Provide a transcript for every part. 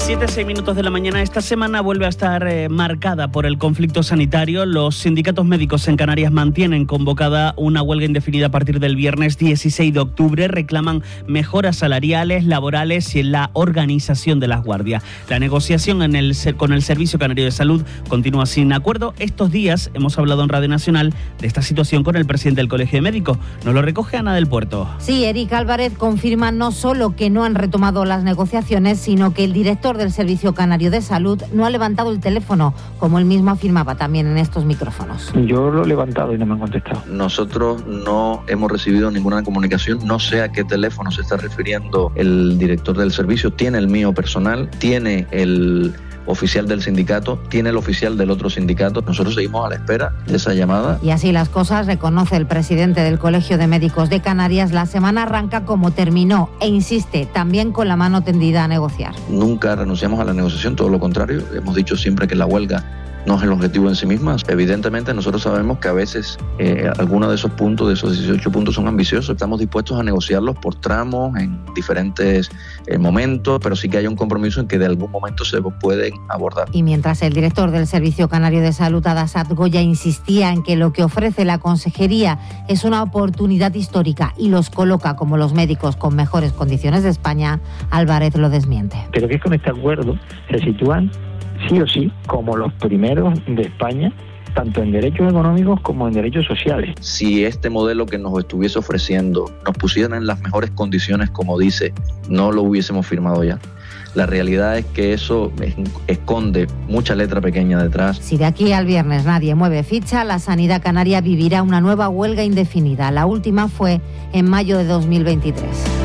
7:06 de la mañana. Esta semana vuelve a estar marcada por el conflicto sanitario. Los sindicatos médicos en Canarias mantienen convocada una huelga indefinida a partir del viernes 16 de octubre. Reclaman mejoras salariales, laborales y en la organización de las guardias. La negociación con el Servicio Canario de Salud continúa sin acuerdo. Estos días hemos hablado en Radio Nacional de esta situación con el presidente del Colegio de Médicos. Nos lo recoge Ana del Puerto. Sí, Eric Álvarez confirma no solo que no han retomado las negociaciones, sino que el director del Servicio Canario de Salud no ha levantado el teléfono, como él mismo afirmaba también en estos micrófonos. Yo lo he levantado y no me han contestado. Nosotros no hemos recibido ninguna comunicación, no sé a qué teléfono se está refiriendo el director del servicio. Tiene el mío personal, tiene el oficial del sindicato, tiene el oficial del otro sindicato. Nosotros seguimos a la espera de esa llamada. Y así las cosas, reconoce el presidente del Colegio de Médicos de Canarias, la semana arranca como terminó e insiste también con la mano tendida a negociar. Nunca renunciamos a la negociación, todo lo contrario. Hemos dicho siempre que la huelga no es el objetivo en sí misma. Evidentemente nosotros sabemos que a veces algunos de esos puntos, de esos 18 puntos son ambiciosos. Estamos dispuestos a negociarlos por tramos, en diferentes momentos, pero sí que hay un compromiso en que de algún momento se pueden abordar. Y mientras el director del Servicio Canario de Salud, Adasat Goya, insistía en que lo que ofrece la consejería es una oportunidad histórica y los coloca como los médicos con mejores condiciones de España, Álvarez lo desmiente. Pero que con este acuerdo se sitúan sí o sí como los primeros de España, tanto en derechos económicos como en derechos sociales. Si este modelo que nos estuviese ofreciendo nos pusieran en las mejores condiciones, como dice, no lo hubiésemos firmado ya. La realidad es que eso esconde mucha letra pequeña detrás. Si de aquí al viernes nadie mueve ficha, la sanidad canaria vivirá una nueva huelga indefinida. La última fue en mayo de 2023.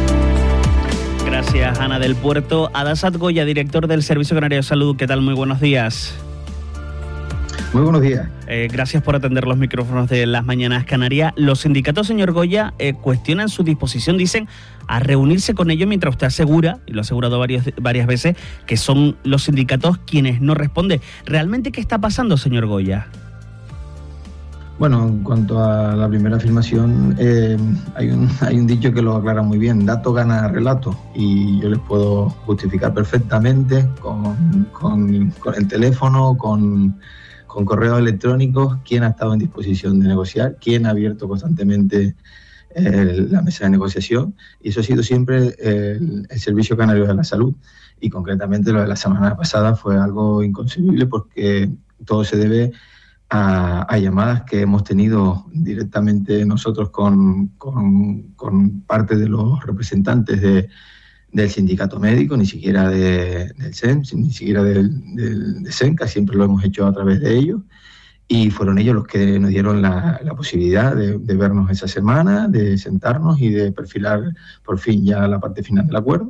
Gracias, Ana del Puerto. Adasat Goya, director del Servicio Canario de Salud, ¿qué tal? Muy buenos días. Muy buenos días. Gracias por atender los micrófonos de Las Mañanas Canarias. Los sindicatos, señor Goya, cuestionan su disposición, dicen, a reunirse con ellos, mientras usted asegura, y lo ha asegurado varias veces, que son los sindicatos quienes no responden. ¿Realmente qué está pasando, señor Goya? Bueno, en cuanto a la primera afirmación, hay un dicho que lo aclara muy bien: dato gana relato, y yo les puedo justificar perfectamente con el teléfono, con correos electrónicos, quién ha estado en disposición de negociar, quién ha abierto constantemente la mesa de negociación, y eso ha sido siempre el Servicio Canario de la Salud, y concretamente lo de la semana pasada fue algo inconcebible, porque todo se debe a llamadas que hemos tenido directamente nosotros con parte de los representantes del sindicato médico, ni siquiera del SEM, ni siquiera de SENCA, siempre lo hemos hecho a través de ellos, y fueron ellos los que nos dieron la posibilidad de vernos esa semana, de sentarnos y de perfilar por fin ya la parte final del acuerdo.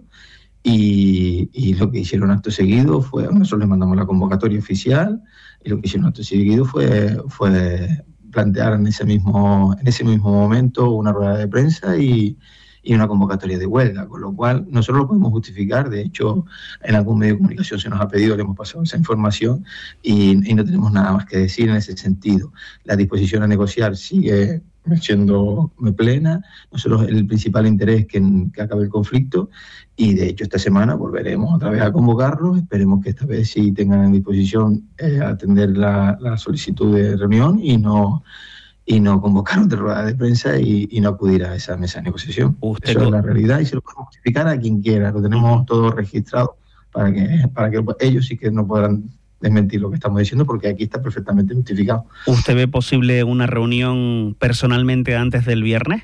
Y lo que hicieron acto seguido fue, nosotros les mandamos la convocatoria oficial, y lo que hicieron acto seguido fue plantear en ese mismo momento una rueda de prensa y una convocatoria de huelga, con lo cual nosotros lo podemos justificar. De hecho, en algún medio de comunicación se nos ha pedido, le hemos pasado esa información y no tenemos nada más que decir en ese sentido. La disposición a negociar sigue siendo plena. Nosotros el principal interés es que acabe el conflicto, y de hecho esta semana volveremos otra vez a convocarlos. Esperemos que esta vez sí tengan en disposición atender la solicitud de reunión y no convocar otra rueda de prensa y no acudir a esa mesa de negociación. Eso es la realidad, y se lo podemos justificar a quien quiera. Lo tenemos todo registrado para que ellos sí que no podrán desmentir lo que estamos diciendo, porque aquí está perfectamente justificado. ¿Usted ve posible una reunión personalmente antes del viernes?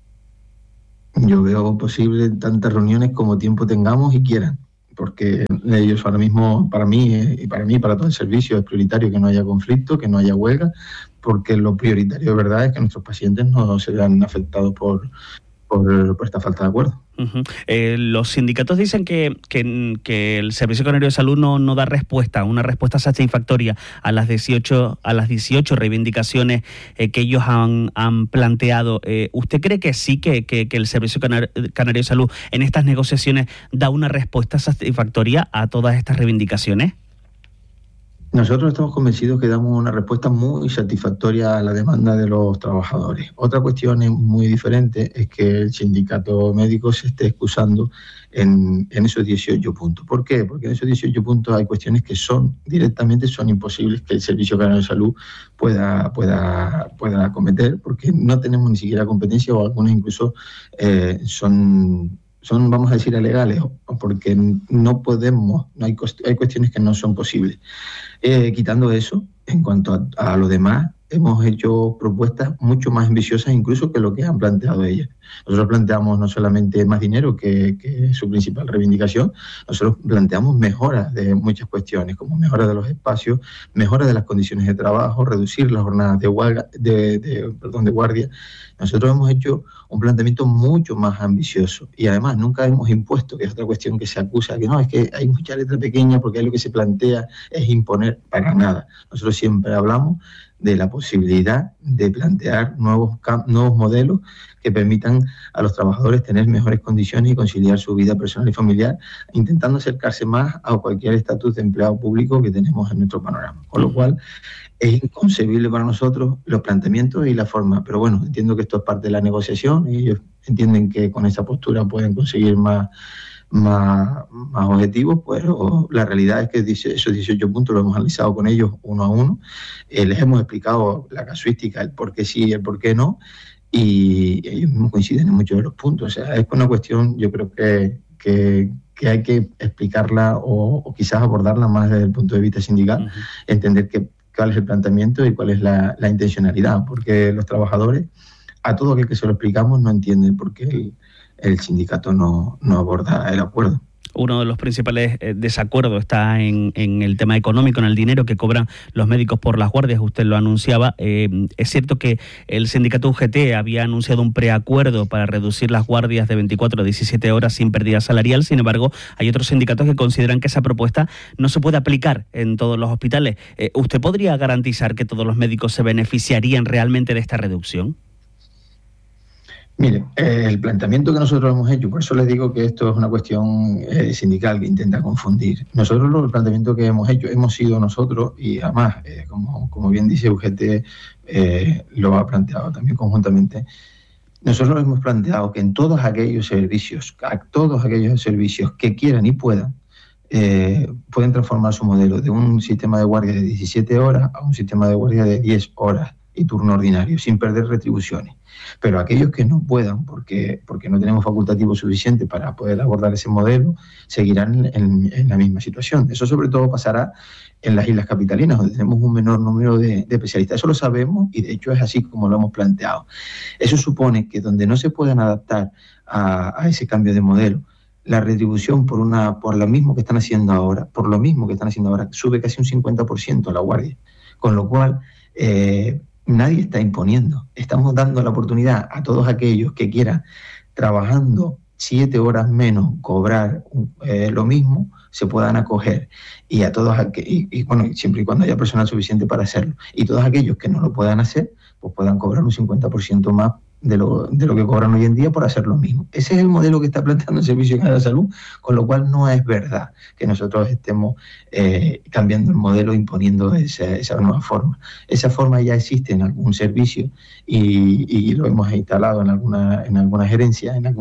Yo veo posible tantas reuniones como tiempo tengamos y quieran, porque ellos ahora mismo, para mí, para todo el servicio, es prioritario que no haya conflicto, que no haya huelga, porque lo prioritario de verdad es que nuestros pacientes no se vean afectados por esta falta de acuerdo. Uh-huh. Los sindicatos dicen que el Servicio Canario de Salud no da una respuesta satisfactoria a las 18 reivindicaciones que ellos han planteado. ¿Usted cree que sí, que el Servicio Canario de Salud en estas negociaciones da una respuesta satisfactoria a todas estas reivindicaciones? Nosotros estamos convencidos que damos una respuesta muy satisfactoria a la demanda de los trabajadores. Otra cuestión muy diferente es que el sindicato médico se esté excusando en esos 18 puntos. ¿Por qué? Porque en esos 18 puntos hay cuestiones que son imposibles que el Servicio Canario de Salud pueda acometer, porque no tenemos ni siquiera competencia, o algunas incluso son, vamos a decir, ilegales, porque no podemos, hay cuestiones que no son posibles. Quitando eso, en cuanto a lo demás, hemos hecho propuestas mucho más ambiciosas incluso que lo que han planteado ellas. Nosotros planteamos no solamente más dinero, que es su principal reivindicación, nosotros planteamos mejoras de muchas cuestiones, como mejoras de los espacios, mejoras de las condiciones de trabajo, reducir las jornadas de guardia. Nosotros hemos hecho un planteamiento mucho más ambicioso y además nunca hemos impuesto, que es otra cuestión que se acusa, que no, es que hay mucha letra pequeña porque ahí lo que se plantea es imponer, para nada. Nosotros siempre hablamos de la posibilidad de plantear nuevos modelos que permitan a los trabajadores tener mejores condiciones y conciliar su vida personal y familiar, intentando acercarse más a cualquier estatus de empleado público que tenemos en nuestro panorama. Con lo cual, es inconcebible para nosotros los planteamientos y la forma, pero bueno, entiendo que esto es parte de la negociación y ellos entienden que con esa postura pueden conseguir más objetivos, pero la realidad es que esos 18 puntos lo hemos analizado con ellos uno a uno, les hemos explicado la casuística, el por qué sí y el por qué no, y ellos mismos coinciden en muchos de los puntos. O sea, es una cuestión, yo creo que hay que explicarla o quizás abordarla más desde el punto de vista sindical, entender cuál es el planteamiento y cuál es la intencionalidad, porque los trabajadores, a todo aquel que se lo explicamos, no entienden por qué el sindicato no aborda el acuerdo. Uno de los principales desacuerdos está en el tema económico, en el dinero que cobran los médicos por las guardias, usted lo anunciaba. Es cierto que el sindicato UGT había anunciado un preacuerdo para reducir las guardias de 24 a 17 horas sin pérdida salarial. Sin embargo, hay otros sindicatos que consideran que esa propuesta no se puede aplicar en todos los hospitales. ¿Usted podría garantizar que todos los médicos se beneficiarían realmente de esta reducción? Mire, el planteamiento que nosotros hemos hecho, por eso les digo que esto es una cuestión sindical que intenta confundir. Nosotros el planteamiento que hemos hecho, hemos sido nosotros, y además, como bien dice UGT, lo ha planteado también conjuntamente, nosotros hemos planteado que en todos aquellos servicios que quieran y puedan, pueden transformar su modelo de un sistema de guardia de 17 horas a un sistema de guardia de 10 horas y turno ordinario, sin perder retribuciones. Pero aquellos que no puedan, porque no tenemos facultativo suficiente para poder abordar ese modelo, seguirán en la misma situación. Eso sobre todo pasará en las islas capitalinas, donde tenemos un menor número de especialistas. Eso lo sabemos y de hecho es así como lo hemos planteado. Eso supone que donde no se puedan adaptar a ese cambio de modelo, la retribución por lo mismo que están haciendo ahora, sube casi un 50% a la guardia. Con lo cual, nadie está imponiendo. Estamos dando la oportunidad a todos aquellos que quieran, trabajando 7 horas menos, cobrar lo mismo, se puedan acoger. Y a todos siempre y cuando haya personal suficiente para hacerlo. Y todos aquellos que no lo puedan hacer, pues puedan cobrar un 50% más de lo que cobran hoy en día por hacer lo mismo. Ese es el modelo que está planteando el Servicio Canario de Salud, con lo cual no es verdad que nosotros estemos cambiando el modelo, imponiendo esa nueva forma. Esa forma ya existe en algún servicio y lo hemos instalado en alguna gerencia, en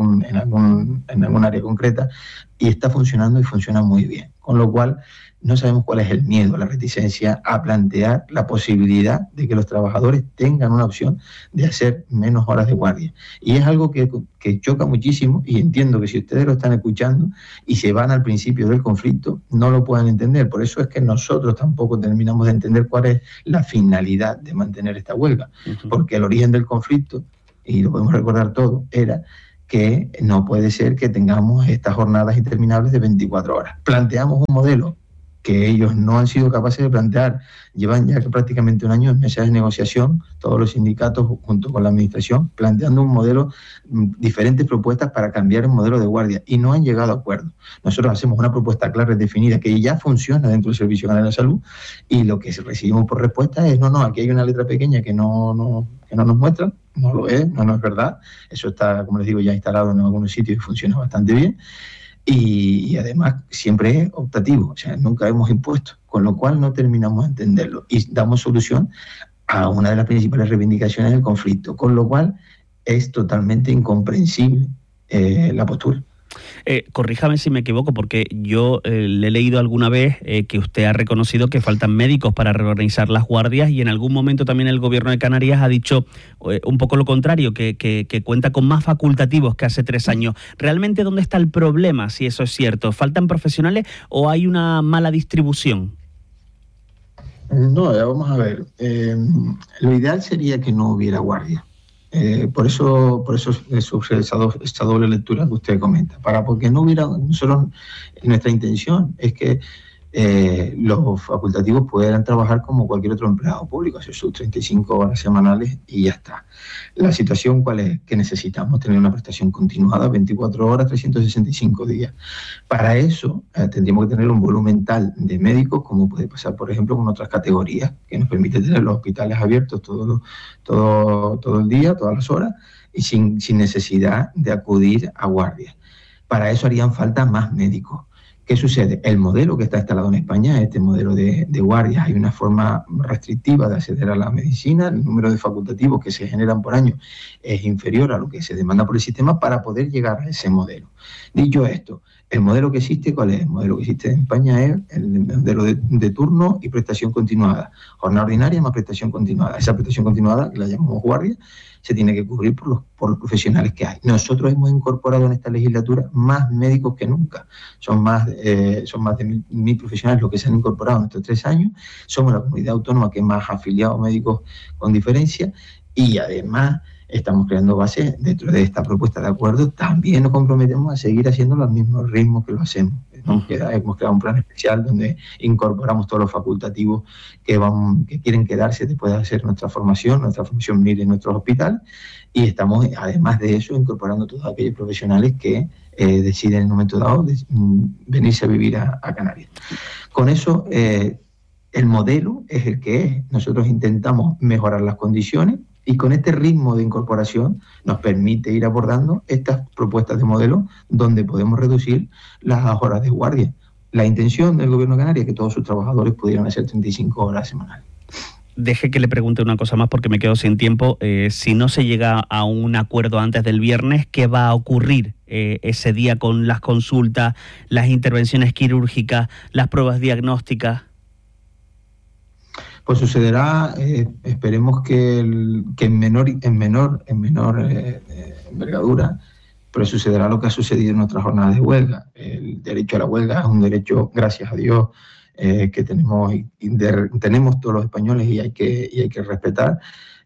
algún área concreta, y está funcionando y funciona muy bien. Con lo cual, no sabemos cuál es el miedo, la reticencia a plantear la posibilidad de que los trabajadores tengan una opción de hacer menos horas de guardia. Y es algo que choca muchísimo, y entiendo que si ustedes lo están escuchando y se van al principio del conflicto, no lo puedan entender. Por eso es que nosotros tampoco terminamos de entender cuál es la finalidad de mantener esta huelga. Porque el origen del conflicto, y lo podemos recordar todo, era que no puede ser que tengamos estas jornadas interminables de 24 horas. Planteamos un modelo que ellos no han sido capaces de plantear. Llevan ya prácticamente un año en mesas de negociación, todos los sindicatos junto con la administración, planteando un modelo, diferentes propuestas para cambiar el modelo de guardia, y no han llegado a acuerdo. Nosotros hacemos una propuesta clara y definida que ya funciona dentro del Servicio Canario de Salud, y lo que recibimos por respuesta es no, aquí hay una letra pequeña que no nos muestran, no lo es, no es verdad. Eso está, como les digo, ya instalado en algunos sitios y funciona bastante bien. Y además siempre es optativo, o sea, nunca hemos impuesto. con lo cual no terminamos de entenderlo y damos solución a una de las principales reivindicaciones del conflicto, con lo cual es totalmente incomprensible la postura. Corríjame si me equivoco, porque yo le he leído alguna vez que usted ha reconocido que faltan médicos para reorganizar las guardias, y en algún momento también el Gobierno de Canarias ha dicho un poco lo contrario, que cuenta con más facultativos que hace 3 años. ¿Realmente dónde está el problema, si eso es cierto? ¿Faltan profesionales o hay una mala distribución? No, vamos a ver. Lo ideal sería que no hubiera guardia. Por eso surge esa doble lectura que usted comenta. Porque no hubiera, nosotros, nuestra intención es que los facultativos pudieran trabajar como cualquier otro empleado público, hacer sus 35 horas semanales y ya está. La situación, ¿cuál es? Que necesitamos tener una prestación continuada, 24 horas, 365 días. Para eso tendríamos que tener un volumen tal de médicos, como puede pasar, por ejemplo, con otras categorías, que nos permite tener los hospitales abiertos todo el día, todas las horas, y sin necesidad de acudir a guardias. Para eso harían falta más médicos. ¿Qué sucede? El modelo que está instalado en España, este modelo de guardias, hay una forma restrictiva de acceder a la medicina, el número de facultativos que se generan por año es inferior a lo que se demanda por el sistema para poder llegar a ese modelo. Dicho esto, el modelo que existe, ¿cuál es? El modelo que existe en España es el modelo de turno y prestación continuada. Jornada ordinaria más prestación continuada. Esa prestación continuada, que la llamamos guardia, se tiene que cubrir por los profesionales que hay. Nosotros hemos incorporado en esta legislatura más médicos que nunca. Son más de 1.000 profesionales los que se han incorporado en estos 3 años. Somos la comunidad autónoma que más ha afiliado médicos con diferencia, y además estamos creando bases dentro de esta propuesta de acuerdo. También nos comprometemos a seguir haciendo los mismos ritmos que lo hacemos. Hemos creado un plan especial donde incorporamos todos los facultativos que quieren quedarse después de hacer nuestra formación MIR en nuestros hospitales, y estamos, además de eso, incorporando todos aquellos profesionales que deciden en un momento dado venirse a vivir a Canarias. Con eso, el modelo es el que es. Nosotros intentamos mejorar las condiciones, y con este ritmo de incorporación nos permite ir abordando estas propuestas de modelo donde podemos reducir las horas de guardia. La intención del Gobierno de Canarias es que todos sus trabajadores pudieran hacer 35 horas semanales. Deje que le pregunte una cosa más porque me quedo sin tiempo. Si no se llega a un acuerdo antes del viernes, ¿qué va a ocurrir ese día con las consultas, las intervenciones quirúrgicas, las pruebas diagnósticas? Pues sucederá, esperemos que en menor envergadura, pero sucederá lo que ha sucedido en nuestras jornadas de huelga. El derecho a la huelga es un derecho, gracias a Dios, que tenemos todos los españoles y hay que respetar.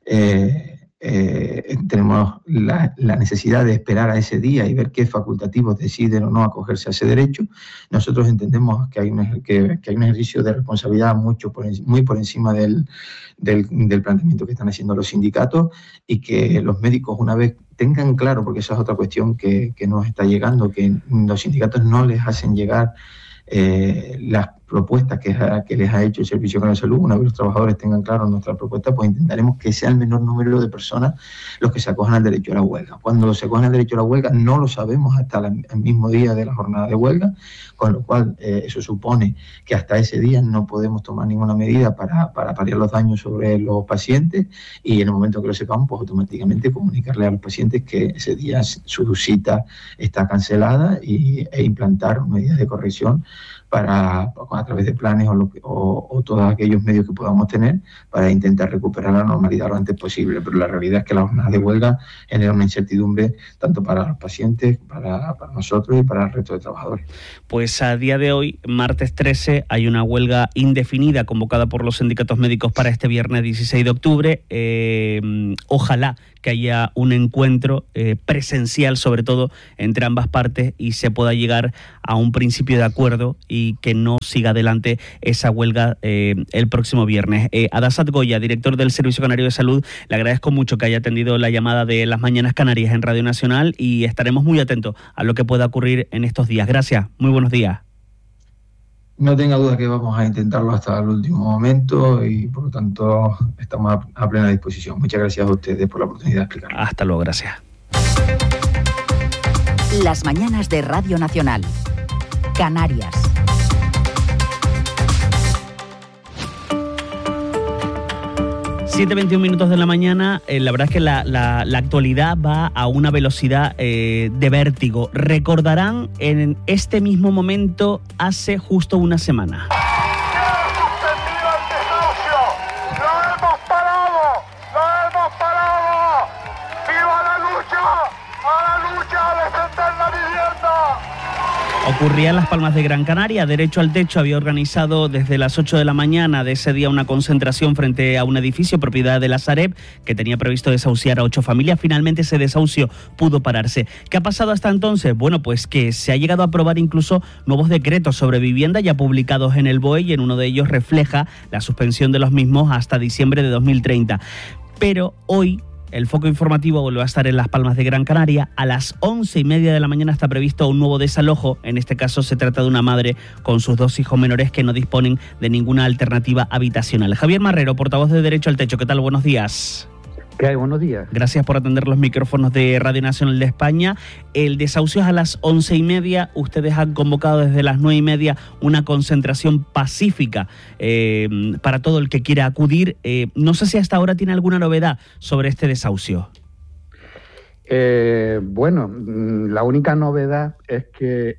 Tenemos la necesidad de esperar a ese día y ver qué facultativos deciden o no acogerse a ese derecho. Nosotros entendemos que hay un ejercicio de responsabilidad muy por encima del planteamiento que están haciendo los sindicatos, y que los médicos, una vez tengan claro, porque esa es otra cuestión que nos está llegando, que los sindicatos no les hacen llegar las propuestas que les ha hecho el Servicio Canario de Salud. Una vez los trabajadores tengan claro nuestra propuesta, pues intentaremos que sea el menor número de personas los que se acojan al derecho a la huelga. Cuando se acojan al derecho a la huelga no lo sabemos hasta el mismo día de la jornada de huelga, con lo cual eso supone que hasta ese día no podemos tomar ninguna medida para paliar los daños sobre los pacientes, y en el momento que lo sepamos, pues automáticamente comunicarle a los pacientes que ese día su cita está cancelada e implantar medidas de corrección a través de planes o todos aquellos medios que podamos tener para intentar recuperar la normalidad lo antes posible. Pero la realidad es que la jornada de huelga genera una incertidumbre tanto para los pacientes, para nosotros y para el resto de trabajadores. Pues a día de hoy, martes 13, hay una huelga indefinida convocada por los sindicatos médicos para este viernes 16 de octubre. Ojalá que haya un encuentro presencial, sobre todo, entre ambas partes, y se pueda llegar a un principio de acuerdo y que no siga adelante esa huelga el próximo viernes. Adasat Goya, director del Servicio Canario de Salud, le agradezco mucho que haya atendido la llamada de Las Mañanas Canarias en Radio Nacional, y estaremos muy atentos a lo que pueda ocurrir en estos días. Gracias, muy buenos días. No tenga duda que vamos a intentarlo hasta el último momento, y por lo tanto estamos a plena disposición. Muchas gracias a ustedes por la oportunidad de explicar. Hasta luego, gracias. Las Mañanas de Radio Nacional. Canarias. 7:21 minutos de la mañana. La verdad es que la actualidad va a una velocidad de vértigo. Recordarán en este mismo momento hace justo una semana. Ocurría en Las Palmas de Gran Canaria. Derecho al Techo había organizado desde las 8 de la mañana de ese día una concentración frente a un edificio propiedad de la Sareb que tenía previsto desahuciar a 8 familias. Finalmente ese desahucio pudo pararse. ¿Qué ha pasado hasta entonces? Bueno, pues que se ha llegado a aprobar incluso nuevos decretos sobre vivienda ya publicados en el BOE, y en uno de ellos refleja la suspensión de los mismos hasta diciembre de 2030. Pero hoy el foco informativo vuelve a estar en Las Palmas de Gran Canaria. A las 11:30 de la mañana está previsto un nuevo desalojo. En este caso se trata de una madre con sus 2 hijos menores que no disponen de ninguna alternativa habitacional. Javier Marrero, portavoz de Derecho al Techo, ¿qué tal? Buenos días. ¿Qué hay? Buenos días. Gracias por atender los micrófonos de Radio Nacional de España. El desahucio es a las 11:30. Ustedes han convocado desde las 9:30 una concentración pacífica para todo el que quiera acudir. No sé si hasta ahora tiene alguna novedad sobre este desahucio. Bueno, la única novedad es que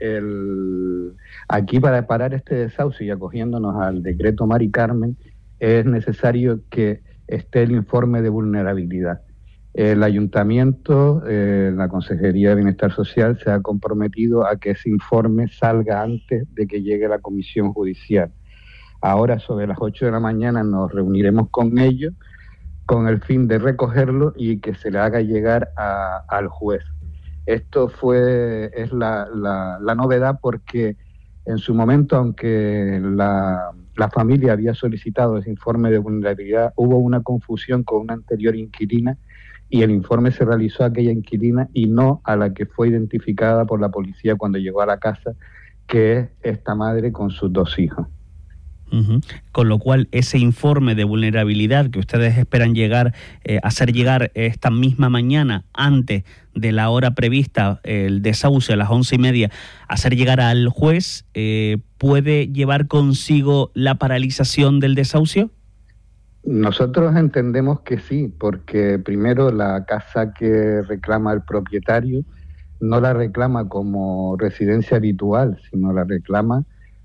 aquí para parar este desahucio y acogiéndonos al decreto Mari Carmen, es necesario que esté el informe de vulnerabilidad. El Ayuntamiento, la Consejería de Bienestar Social se ha comprometido a que ese informe salga antes de que llegue la Comisión Judicial. Ahora sobre las 8 de la mañana nos reuniremos con ellos con el fin de recogerlo y que se le haga llegar al juez. Esto es la novedad porque en su momento, aunque la familia había solicitado ese informe de vulnerabilidad, hubo una confusión con una anterior inquilina y el informe se realizó a aquella inquilina y no a la que fue identificada por la policía cuando llegó a la casa, que es esta madre con sus 2 hijos. Uh-huh. Con lo cual, ese informe de vulnerabilidad que ustedes esperan hacer llegar esta misma mañana, antes de la hora prevista, el desahucio a las 11:30, hacer llegar al juez, ¿puede llevar consigo la paralización del desahucio? Nosotros entendemos que sí, porque primero la casa que reclama el propietario no la reclama como residencia habitual, sino la reclama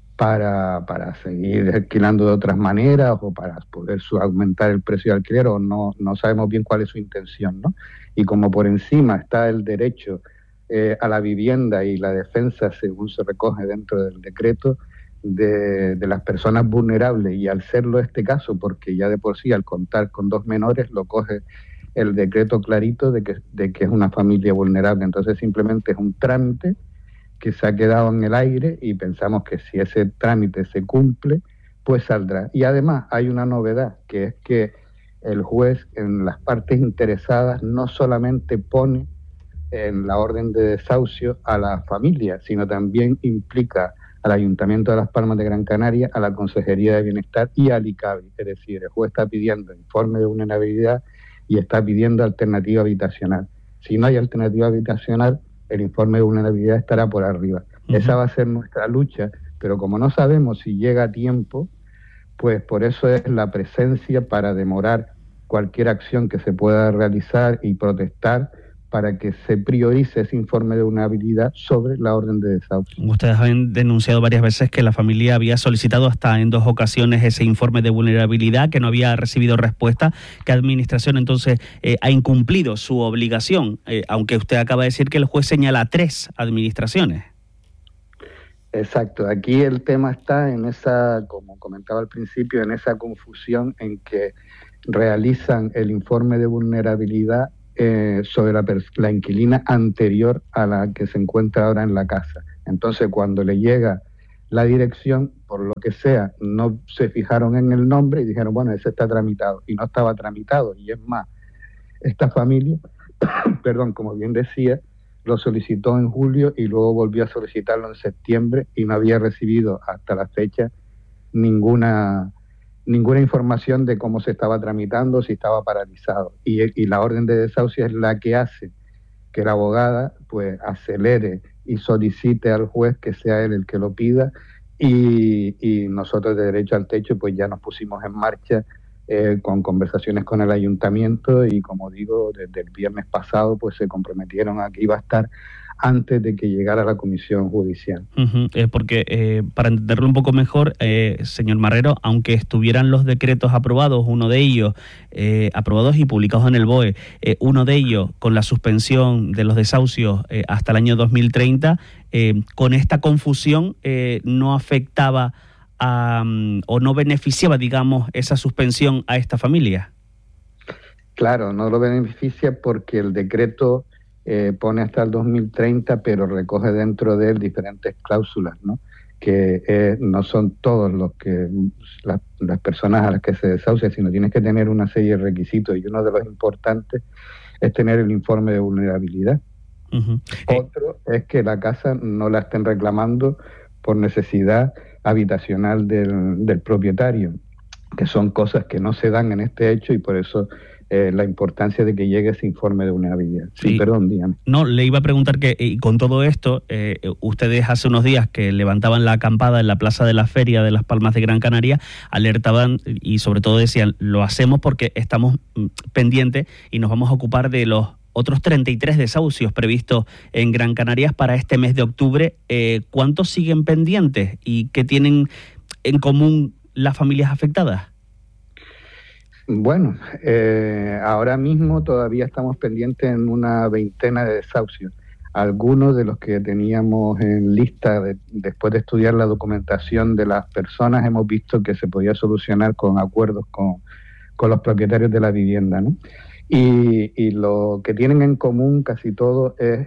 para seguir alquilando de otras maneras o para poder aumentar el precio de alquiler, o no sabemos bien cuál es su intención, ¿no? Y como por encima está el derecho a la vivienda y la defensa, según se recoge dentro del decreto, de las personas vulnerables, y al serlo este caso, porque ya de por sí al contar con 2 menores lo coge el decreto clarito de que es una familia vulnerable, entonces simplemente es un trámite que se ha quedado en el aire y pensamos que si ese trámite se cumple, pues saldrá. Y además hay una novedad, que es que el juez en las partes interesadas no solamente pone en la orden de desahucio a la familia, sino también implica al Ayuntamiento de Las Palmas de Gran Canaria, a la Consejería de Bienestar y al ICABI. Es decir, el juez está pidiendo informe de vulnerabilidad y está pidiendo alternativa habitacional. Si no hay alternativa habitacional, el informe de vulnerabilidad estará por arriba. Uh-huh. Esa va a ser nuestra lucha, pero como no sabemos si llega a tiempo, pues por eso es la presencia para demorar cualquier acción que se pueda realizar y protestar para que se priorice ese informe de vulnerabilidad sobre la orden de desahucio. Ustedes han denunciado varias veces que la familia había solicitado hasta en 2 ocasiones ese informe de vulnerabilidad, que no había recibido respuesta, que la Administración entonces ha incumplido su obligación, aunque usted acaba de decir que el juez señala 3 administraciones. Exacto, aquí el tema está en esa, como comentaba al principio, en esa confusión en que realizan el informe de vulnerabilidad sobre la inquilina anterior a la que se encuentra ahora en la casa. Entonces, cuando le llega la dirección, por lo que sea, no se fijaron en el nombre y dijeron, bueno, ese está tramitado. Y no estaba tramitado. Y es más, esta familia, perdón, como bien decía, lo solicitó en julio y luego volvió a solicitarlo en septiembre y no había recibido hasta la fecha ninguna información de cómo se estaba tramitando, si estaba paralizado. Y la orden de desahucio es la que hace que la abogada pues acelere y solicite al juez que sea él el que lo pida, y nosotros de Derecho al Techo pues ya nos pusimos en marcha con conversaciones con el ayuntamiento y, como digo, desde el viernes pasado pues se comprometieron a que iba a estar antes de que llegara la comisión judicial. Porque para entenderlo un poco mejor, señor Marrero, aunque estuvieran los decretos aprobados, uno de ellos aprobados y publicados en el BOE, uno de ellos con la suspensión de los desahucios hasta el año 2030, con esta confusión no afectaba o no beneficiaba, digamos, esa suspensión a esta familia. Claro, no lo beneficia porque el decreto pone hasta el 2030, pero recoge dentro de él diferentes cláusulas, ¿no? Que no son todos los que las personas a las que se desahucia, sino tienes que tener una serie de requisitos, y uno de los importantes es tener el informe de vulnerabilidad. Otro es que la casa no la estén reclamando por necesidad habitacional del propietario, que son cosas que no se dan en este hecho, y por eso la importancia de que llegue ese informe de vulnerabilidad. Sí, perdón, dígame. No, le iba a preguntar que, y con todo esto, ustedes hace unos días que levantaban la acampada en la Plaza de la Feria de Las Palmas de Gran Canaria, alertaban y sobre todo decían, lo hacemos porque estamos pendientes y nos vamos a ocupar de los otros 33 desahucios previstos en Gran Canarias para este mes de octubre. ¿Cuántos siguen pendientes y qué tienen en común las familias afectadas? Bueno, ahora mismo todavía estamos pendientes en una veintena de desahucios. Algunos de los que teníamos en lista, después de estudiar la documentación de las personas, hemos visto que se podía solucionar con acuerdos con los propietarios de la vivienda, ¿no? Y lo que tienen en común casi todo es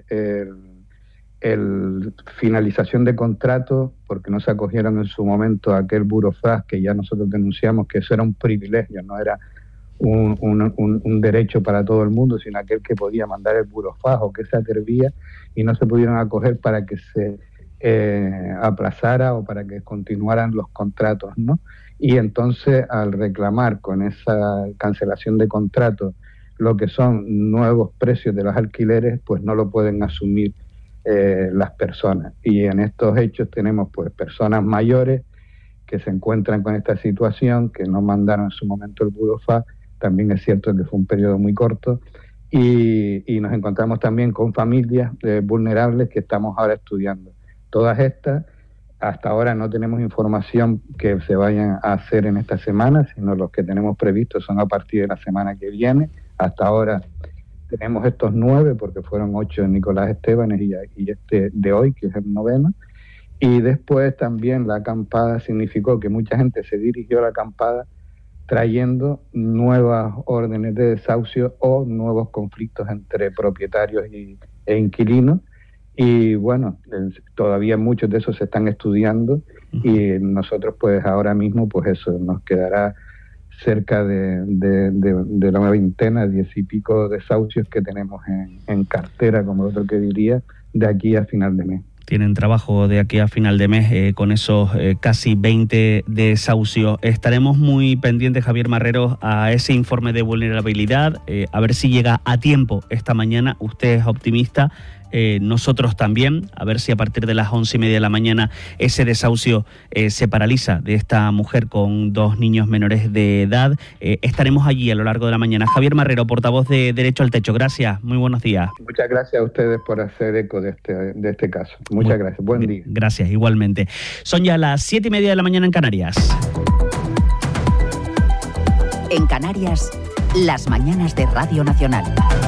el finalización de contratos, porque no se acogieron en su momento a aquel burofax que ya nosotros denunciamos que eso era un privilegio, no era un derecho para todo el mundo, sino aquel que podía mandar el burofax o que se atrevía, y no se pudieron acoger para que se aplazara o para que continuaran los contratos, ¿no? Y entonces, al reclamar con esa cancelación de contratos lo que son nuevos precios de los alquileres, pues no lo pueden asumir las personas. Y en estos hechos tenemos pues personas mayores que se encuentran con esta situación, que no mandaron en su momento el burofax. También es cierto que fue un periodo muy corto, y nos encontramos también con familias vulnerables que estamos ahora estudiando. Todas estas, hasta ahora no tenemos información que se vayan a hacer en esta semana, sino los que tenemos previstos son a partir de la semana que viene. Hasta ahora tenemos estos 9, porque fueron 8 en Nicolás Estebanes y este de hoy, que es el 9º. Y después también la acampada significó que mucha gente se dirigió a la acampada trayendo nuevas órdenes de desahucio o nuevos conflictos entre propietarios e inquilinos. Y bueno, todavía muchos de esos se están estudiando, y nosotros pues ahora mismo pues eso, nos quedará cerca de la veintena, 10 y pico desahucios que tenemos en cartera, como otro que diría, de aquí a final de mes. Tienen trabajo de aquí a final de mes con esos casi 20 desahucios. Estaremos muy pendientes, Javier Marrero, a ese informe de vulnerabilidad, a ver si llega a tiempo esta mañana. Usted es optimista, nosotros también, a ver si a partir de las 11:30 de la mañana ese desahucio se paraliza de esta mujer con 2 niños menores de edad. Estaremos allí a lo largo de la mañana. Javier Marrero, portavoz de Derecho al Techo, gracias, muy buenos días. Muchas gracias a ustedes por hacer eco de este caso. Muchas gracias, buen día. Gracias, igualmente. Son ya las 7:30 de la mañana en Canarias. En Canarias, las mañanas de Radio Nacional.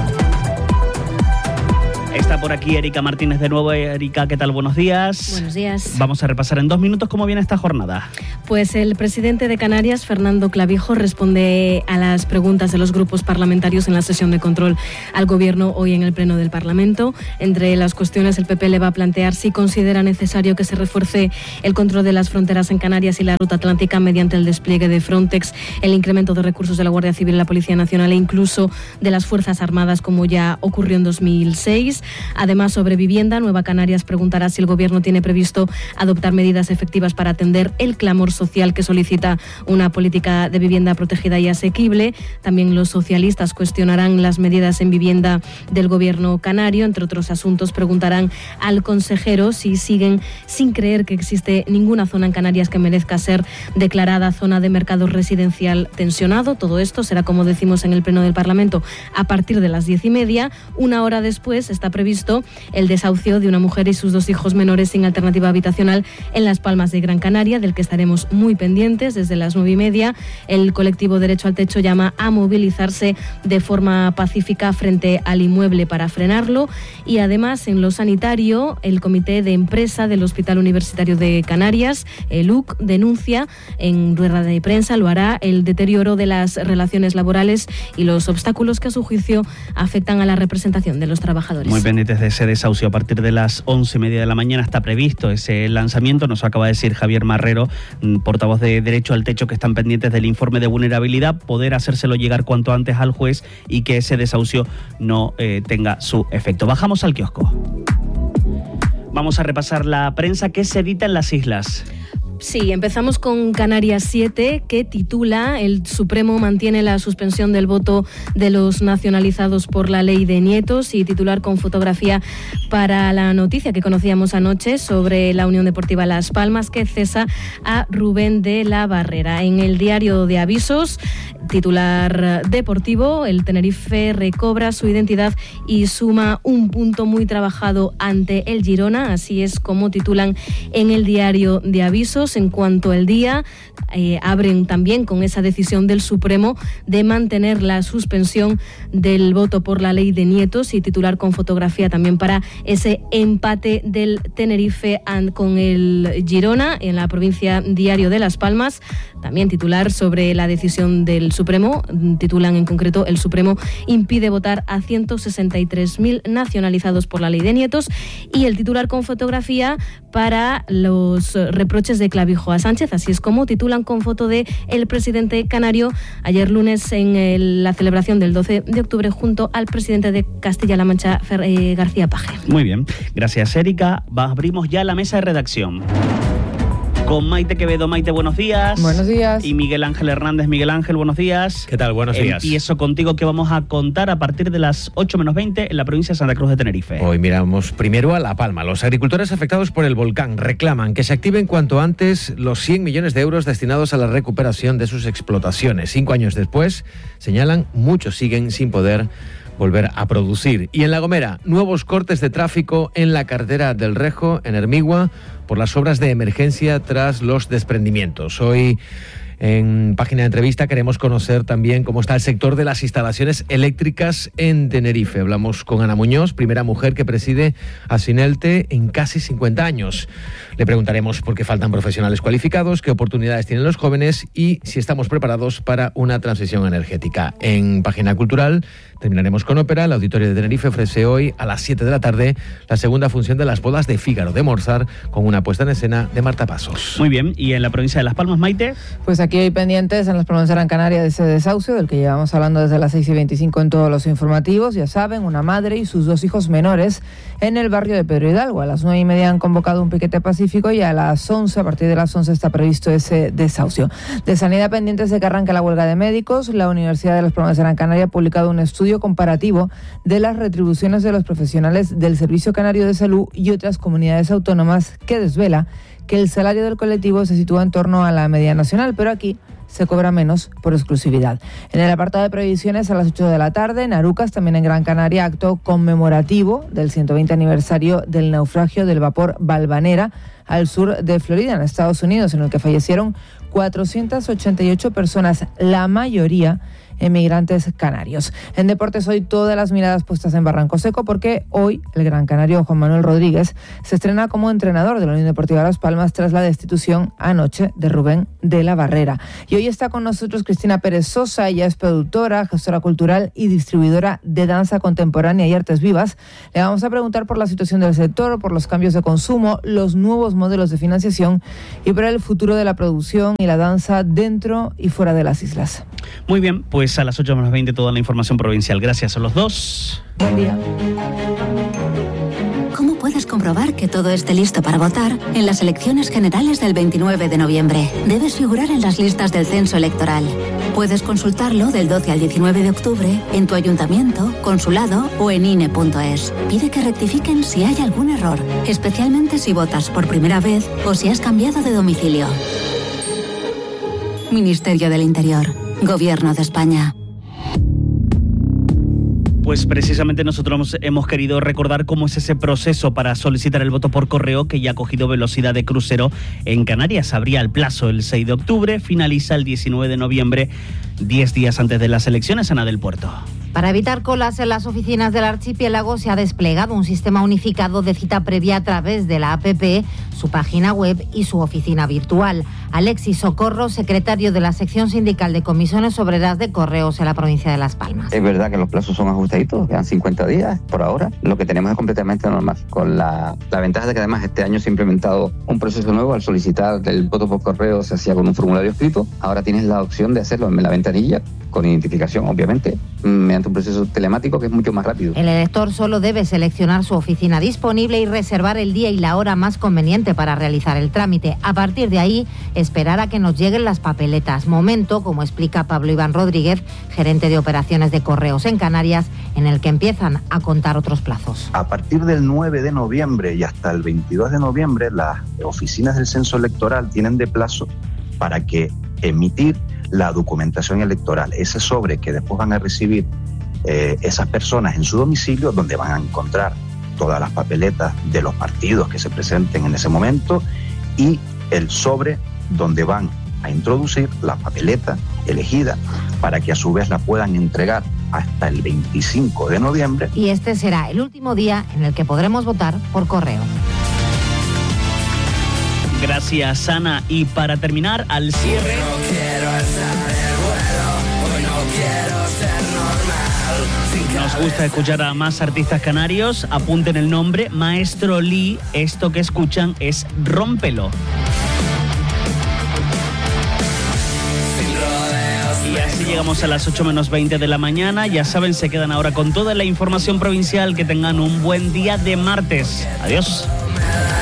Está por aquí Erika Martínez de nuevo. Erika, ¿qué tal? Buenos días. Buenos días. Vamos a repasar en 2 minutos cómo viene esta jornada. Pues el presidente de Canarias, Fernando Clavijo, responde a las preguntas de los grupos parlamentarios en la sesión de control al Gobierno hoy en el Pleno del Parlamento. Entre las cuestiones, el PP le va a plantear si considera necesario que se refuerce el control de las fronteras en Canarias y la ruta atlántica mediante el despliegue de Frontex, el incremento de recursos de la Guardia Civil y la Policía Nacional e incluso de las Fuerzas Armadas, como ya ocurrió en 2006. Además, sobre vivienda, Nueva Canarias preguntará si el Gobierno tiene previsto adoptar medidas efectivas para atender el clamor social que solicita una política de vivienda protegida y asequible. También los socialistas cuestionarán las medidas en vivienda del Gobierno canario. Entre otros asuntos, preguntarán al consejero si siguen sin creer que existe ninguna zona en Canarias que merezca ser declarada zona de mercado residencial tensionado. Todo esto será, como decimos, en el Pleno del Parlamento a partir de las 10:30. Una hora después está previsto el desahucio de una mujer y sus 2 hijos menores sin alternativa habitacional en Las Palmas de Gran Canaria, del que estaremos muy pendientes. Desde las 9:30, el colectivo Derecho al Techo llama a movilizarse de forma pacífica frente al inmueble para frenarlo. Y además, en lo sanitario, el Comité de Empresa del Hospital Universitario de Canarias, el UC, denuncia en rueda de prensa, lo hará, el deterioro de las relaciones laborales y los obstáculos que a su juicio afectan a la representación de los trabajadores. Muy pendientes de ese desahucio. A partir de las 11:30 de la mañana está previsto ese lanzamiento. Nos acaba de decir Javier Marrero, portavoz de Derecho al Techo, que están pendientes del informe de vulnerabilidad, poder hacérselo llegar cuanto antes al juez y que ese desahucio no tenga su efecto. Bajamos al kiosco. Vamos a repasar la prensa que se edita en las islas. Sí, empezamos con Canarias 7, que titula: el Supremo mantiene la suspensión del voto de los nacionalizados por la ley de nietos, y titular con fotografía para la noticia que conocíamos anoche sobre la Unión Deportiva Las Palmas, que cesa a Rubén de la Barrera. En el diario de Avisos, titular deportivo: el Tenerife recobra su identidad y suma un punto muy trabajado ante el Girona. Así es como titulan en el diario de Avisos. En cuanto al día, abren también con esa decisión del Supremo de mantener la suspensión del voto por la ley de nietos, y titular con fotografía también para ese empate del Tenerife con el Girona en la provincia. Diario de Las Palmas, también titular sobre la decisión del Supremo, titulan en concreto: el Supremo impide votar a 163.000 nacionalizados por la ley de nietos, y el titular con fotografía para los reproches de Clavijo a Sánchez. Así es como titulan con foto de el presidente canario ayer lunes en la celebración del 12 de octubre junto al presidente de Castilla-La Mancha, García Paje. Muy bien, gracias, Erika. Abrimos ya la mesa de redacción con Maite Quevedo. Maite, buenos días. Buenos días. Y Miguel Ángel Hernández. Miguel Ángel, buenos días. ¿Qué tal? Buenos días. Empiezo contigo, que vamos a contar a partir de las 8 menos 20 en la provincia de Santa Cruz de Tenerife. Hoy miramos primero a La Palma. Los agricultores afectados por el volcán reclaman que se activen cuanto antes los 100 millones de euros destinados a la recuperación de sus explotaciones. 5 años después, señalan, muchos siguen sin poder volver a producir. Y en La Gomera, nuevos cortes de tráfico en la carretera del Rejo, en Hermigua, por las obras de emergencia tras los desprendimientos. Hoy, en página de entrevista, queremos conocer también cómo está el sector de las instalaciones eléctricas en Tenerife. Hablamos con Ana Muñoz, primera mujer que preside Asinelte en casi 50 años. Le preguntaremos por qué faltan profesionales cualificados, qué oportunidades tienen los jóvenes y si estamos preparados para una transición energética. En página cultural terminaremos con ópera. El Auditorio de Tenerife ofrece hoy a las 7 de la tarde la segunda función de Las bodas de Fígaro de Mozart, con una puesta en escena de Marta Pasos. Muy bien, ¿y en la provincia de Las Palmas, Maite? Pues aquí hay pendientes en Las Palmas de Gran Canaria de ese desahucio del que llevamos hablando desde las 6:25 en todos los informativos. Ya saben, una madre y sus 2 hijos menores en el barrio de Pedro Hidalgo. A las 9:30 han convocado un piquete pacífico y a las 11, a partir de las 11, está previsto ese desahucio. De sanidad, pendientes de que arranque la huelga de médicos. La Universidad de Las Palmas de Gran Canaria ha publicado un estudio comparativo de las retribuciones de los profesionales del Servicio Canario de Salud y otras comunidades autónomas, que desvela que el salario del colectivo se sitúa en torno a la media nacional, pero aquí se cobra menos por exclusividad. En el apartado de previsiones, a las 8 de la tarde, en Arucas, también en Gran Canaria, acto conmemorativo del 120 aniversario del naufragio del vapor Valvanera al sur de Florida, en Estados Unidos, en el que fallecieron 488 personas, la mayoría emigrantes canarios. En deportes, hoy todas las miradas puestas en Barranco Seco, porque hoy el gran canario Juan Manuel Rodríguez se estrena como entrenador de la Unión Deportiva Las Palmas tras la destitución anoche de Rubén de la Barrera. Y hoy está con nosotros Cristina Pérez Sosa. Ella es productora, gestora cultural y distribuidora de danza contemporánea y artes vivas. Le vamos a preguntar por la situación del sector, por los cambios de consumo, los nuevos modelos de financiación y por el futuro de la producción y la danza dentro y fuera de las islas. Muy bien, pues a las 8:20 toda la información provincial. Gracias a los dos. Buen día. comprobar que todo esté listo para votar en las elecciones generales del 29 de noviembre. Debes figurar en las listas del censo electoral. Puedes consultarlo del 12 al 19 de octubre en tu ayuntamiento, consulado o en INE.es. Pide que rectifiquen si hay algún error, especialmente si votas por primera vez o si has cambiado de domicilio. Ministerio del Interior. Gobierno de España. Pues precisamente nosotros hemos querido recordar cómo es ese proceso para solicitar el voto por correo, que ya ha cogido velocidad de crucero en Canarias. Abría el plazo el 6 de octubre, finaliza el 19 de noviembre, 10 días antes de las elecciones. Ana del Puerto. Para evitar colas en las oficinas del archipiélago se ha desplegado un sistema unificado de cita previa a través de la APP, su página web y su oficina virtual. Alexis Socorro, secretario de la sección sindical de comisiones obreras de correos en la provincia de Las Palmas. Es verdad que los plazos son ajustaditos, quedan 50 días por ahora. Lo que tenemos es completamente normal, con la ventaja de que además este año se ha implementado un proceso nuevo. Al solicitar el voto por correo se hacía con un formulario escrito. Ahora tienes la opción de hacerlo en la ventanilla, con identificación obviamente, mediante un proceso telemático que es mucho más rápido. El elector solo debe seleccionar su oficina disponible y reservar el día y la hora más conveniente para realizar el trámite. A partir de ahí, esperar a que nos lleguen las papeletas. Momento, como explica Pablo Iván Rodríguez, gerente de operaciones de correos en Canarias, en el que empiezan a contar otros plazos. A partir del 9 de noviembre y hasta el 22 de noviembre, las oficinas del censo electoral tienen de plazo para que emitir la documentación electoral, ese sobre que después van a recibir esas personas en su domicilio, donde van a encontrar todas las papeletas de los partidos que se presenten en ese momento y el sobre donde van a introducir la papeleta elegida para que a su vez la puedan entregar hasta el 25 de noviembre. Y este será el último día en el que podremos votar por correo. Gracias, Ana. Y para terminar, al cierre... No quiero alzar el vuelo, hoy no quiero ser normal. Nos gusta escuchar a más artistas canarios. Apunten el nombre, Maestro Lee. Esto que escuchan es Rómpelo. Y así llegamos a las 8 menos 20 de la mañana. Ya saben, se quedan ahora con toda la información provincial. Que tengan un buen día de martes. Adiós.